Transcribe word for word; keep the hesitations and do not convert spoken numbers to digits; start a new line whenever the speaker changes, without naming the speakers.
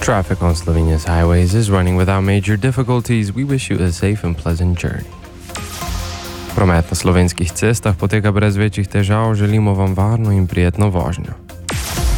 Traffic on Slovenia's highways is running without major difficulties. We wish you a safe and pleasant journey. Promet na slovenskih cestah poteka brez večjih težav, želimo vam varno in prijetno vožnjo.